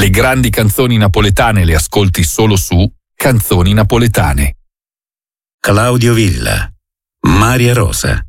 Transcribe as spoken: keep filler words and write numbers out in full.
Le grandi canzoni napoletane le ascolti solo su Canzoni Napoletane. Claudio Villa, Maria Rosa.